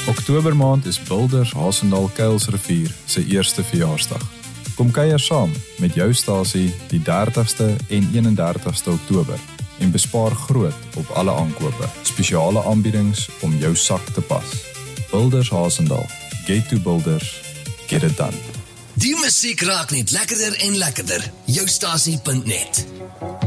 Oktobermaand is Builders Hasendaal Kuilsrivier sy eerste verjaarsdag. Kom kuier saam met jou stasie die 30ste en 31ste Oktober en bespaar groot op alle aankope. Spesiale aanbiedings om jou sak te pas. Builders Hasendaal. Get to Builders. Get it done. Die musiek raak net lekkerder en lekkerder. Joustasie.net